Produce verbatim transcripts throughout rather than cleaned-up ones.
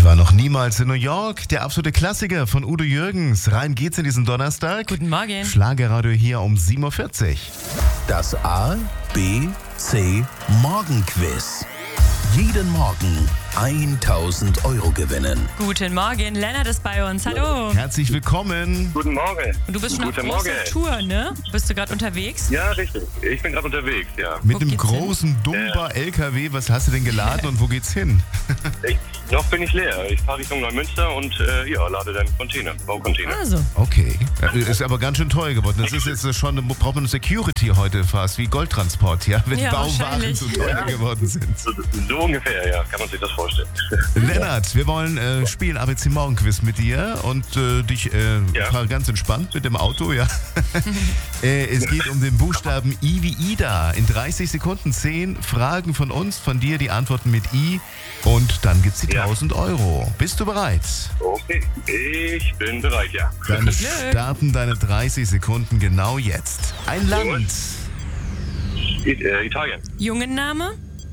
Ich war noch niemals in New York. Der absolute Klassiker von Udo Jürgens. Rein geht's in diesen Donnerstag. Guten Morgen. Schlagerradio hier um sieben Uhr vierzig. Das A, B, C Morgenquiz. Jeden Morgen tausend Euro gewinnen. Guten Morgen. Lennart ist bei uns. Hallo. Herzlich willkommen. Guten Morgen. Und du bist schon auf Guten großer Morgen. Tour, ne? Bist du gerade unterwegs? Ja, richtig. Ich bin gerade unterwegs, ja. Mit Wo einem geht's großen Dumper L K W. Was hast du denn geladen und wo geht's hin? Ich, noch bin ich leer. Ich fahre Richtung Neumünster und äh, ja, lade dann Container, Baucontainer. Also. Okay. Äh, Ist aber ganz schön teuer geworden. Das ist jetzt schon, braucht man eine Security heute fast, wie Goldtransport, ja? Wenn Ja, Bauwaren wahrscheinlich. so teuer geworden sind. So, so ungefähr, ja, kann man sich das vorstellen. Lennart, wir wollen äh, spielen A B C Morgenquiz mit dir und äh, dich äh, Ja. fahr ganz entspannt mit dem Auto, ja. äh, es geht um den Buchstaben I wie Ida. In dreißig Sekunden zehn Fragen von uns, von dir die Antworten mit I und dann gibt's die Ja. tausend Euro. Bist du bereit? Okay, ich bin bereit, ja. Dann Viel Glück. starten deine dreißig Sekunden genau jetzt. Ein Land, I äh, Italien. Jungenname?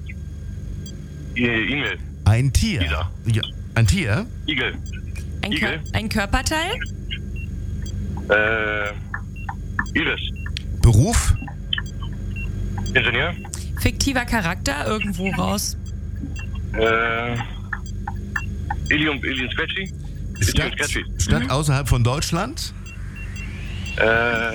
I E-Mail. ein Tier. Ida. Ja, ein Tier, Igel. Ein, Igel. Kör ein Körperteil? Äh, Iris. Beruf, Ingenieur. Fiktiver Charakter? Irgendwo raus. Äh, Ilium, Ilium Scratchy. Ilium Stadt, Scratchy. Stadt außerhalb von Deutschland. Äh,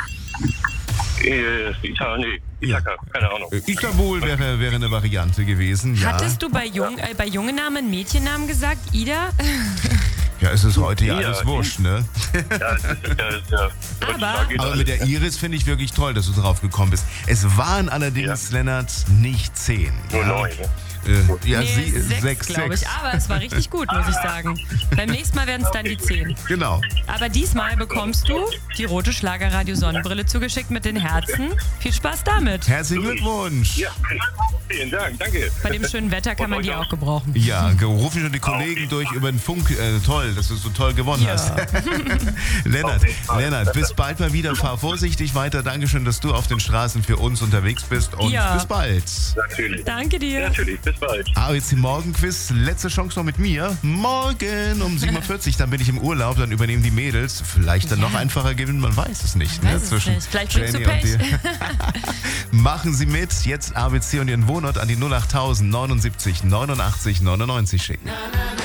äh, Italien, nee, Ithaka, keine Ahnung. Äh, Istanbul wäre, wäre eine Variante gewesen, ja. Hattest du bei, Jung, äh, bei Jungennamen Mädchennamen gesagt? Ida? Ja, es ist heute ja Ja, alles wurscht, ne? Ja, das ist, das ist, ja, heutzutage geht Aber alles. mit der Iris finde ich wirklich toll, dass du drauf gekommen bist. Es waren allerdings, Lennart, nicht zehn. Nur ja. neun, ne? Äh, ja, Nee, sie, sechs, sechs, glaube ich. sechs. Aber es war richtig gut, muss ich sagen. Beim nächsten Mal werden es dann die zehn. Genau. Aber diesmal bekommst du die rote Schlagerradio-Sonnenbrille zugeschickt mit den Herzen. Viel Spaß damit. Herzlichen Glückwunsch. Ja, vielen Dank, danke. Bei dem schönen Wetter kann man die auch gebrauchen. Ja, ruf schon die Kollegen durch über den Funk. Äh, toll, dass du so toll gewonnen Ja. hast. Lennart, Lennart, bis bald mal wieder. Fahr vorsichtig weiter. Dankeschön, dass du auf den Straßen für uns unterwegs bist. Und Ja. bis bald. Natürlich. Danke dir. Natürlich, bis bald. A B C Morgenquiz, letzte Chance noch mit mir. Morgen um sieben Uhr vierzig, dann bin ich im Urlaub, dann übernehmen die Mädels. Vielleicht dann noch einfacher gewinnen, man weiß es nicht. Weiß es nicht. Vielleicht bringst du Jenny und Pech. dir. Machen Sie mit. Jetzt A B C und Ihren Wohnort an die null acht null null neunundsiebzig neunundachtzig neunundneunzig schicken.